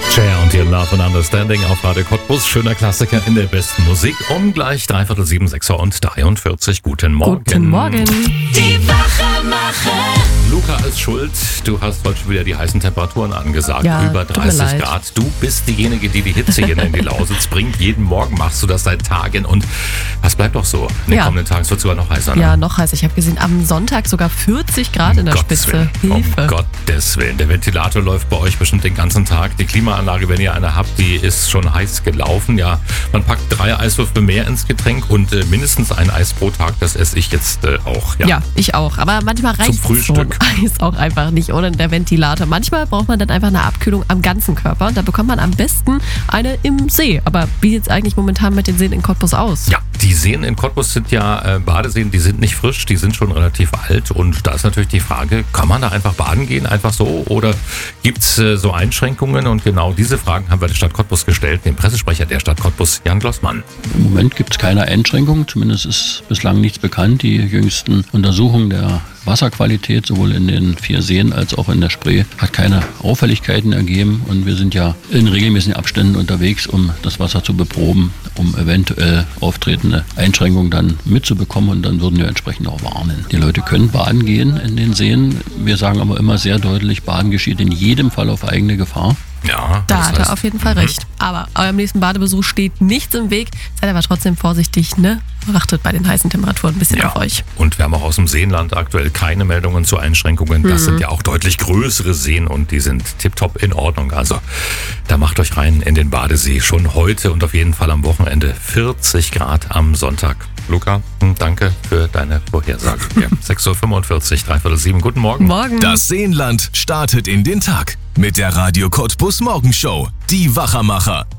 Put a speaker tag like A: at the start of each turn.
A: Cher und ihr Love and Understanding auf Radio Cottbus. Schöner Klassiker in der besten Musik. Um gleich 7:15, 6:43. Guten Morgen.
B: Guten Morgen.
C: Die Wachermacher.
A: Luca ist schuld. Du hast heute schon wieder die heißen Temperaturen angesagt.
B: Ja,
A: Über
B: tut mir
A: 30
B: leid.
A: Grad. Du bist diejenige, die Hitze hier in die Lausitz bringt. Jeden Morgen machst du das seit Tagen. Und das bleibt doch so. In den
B: Ja.
A: kommenden Tagen wird es sogar noch heißer. Ne?
B: Ja, noch heiß. Ich habe gesehen, am Sonntag sogar 40 Grad in der
A: Gottes
B: Spitze.
A: Willen.
B: Hilfe.
A: Um Gottes Willen. Der Ventilator läuft bei euch bestimmt den ganzen Tag. Die Klimaanlage, wenn ihr eine habt, die ist schon heiß gelaufen. Ja, man packt 3 Eiswürfel mehr ins Getränk und mindestens ein Eis pro Tag. Das esse ich jetzt auch.
B: Ja, ich auch. Aber manchmal reicht so ein
A: Frühstück.
B: Eis auch einfach nicht ohne der Ventilator. Manchmal braucht man dann einfach eine Abkühlung am ganzen Körper. Und da bekommt man am besten eine im See. Aber wie sieht es eigentlich momentan mit den Seen in Cottbus aus?
A: Ja, die Seen in Cottbus sind ja Badeseen, die sind nicht frisch, die sind schon relativ alt. Und da ist natürlich die Frage, kann man da einfach baden gehen, einfach so? Oder gibt es so Einschränkungen? Und genau diese Fragen haben wir der Stadt Cottbus gestellt, dem Pressesprecher der Stadt Cottbus, Jan Glossmann.
D: Im Moment gibt es keine Einschränkungen, zumindest ist bislang nichts bekannt. Die jüngsten Untersuchungen der Wasserqualität, sowohl in den 4 Seen als auch in der Spree, hat keine Auffälligkeiten ergeben. Und wir sind ja in regelmäßigen Abständen unterwegs, um das Wasser zu beproben, um eventuell auftretende Einschränkungen dann mitzubekommen. Und dann würden wir entsprechend auch warnen. Die Leute können baden gehen in den Seen. Wir sagen aber immer sehr deutlich, Baden geschieht in jedem Fall auf eigene Gefahr.
A: Ja,
B: Da
A: das
B: hat er
A: heißt,
B: auf jeden Fall recht. Aber eurem nächsten Badebesuch steht nichts im Weg. Seid aber trotzdem vorsichtig, ne? Achtet bei den heißen Temperaturen ein bisschen
A: ja.
B: auf euch.
A: Und wir haben auch aus dem Seenland aktuell keine Meldungen zu Einschränkungen. Das sind ja auch deutlich größere Seen und die sind tipptopp in Ordnung. Also da macht euch rein in den Badesee. Schon heute und auf jeden Fall am Wochenende 40 Grad am Sonntag. Luca, danke für deine Vorhersage. Ja, 6:45, 6:43. Guten Morgen.
B: Morgen.
C: Das Seenland startet in den Tag mit der Radio Cottbus Morgenshow. Die Wachermacher.